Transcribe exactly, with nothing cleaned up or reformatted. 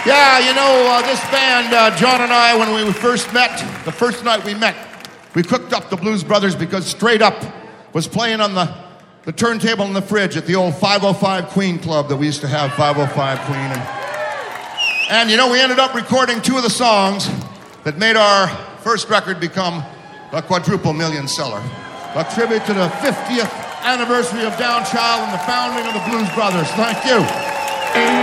Yeah, you know, uh, this band, uh, John and I, when we first met, the first night we met, we cooked up the Blues Brothers because Straight Up was playing on the, the turntable in the fridge at the old five oh five Queen Club that we used to have, five oh five Queen. And, and, you know, we ended up recording two of the songs that made our first record become a quadruple million seller. A tribute to the fiftieth anniversary of Down Child and the founding of the Blues Brothers. Thank you.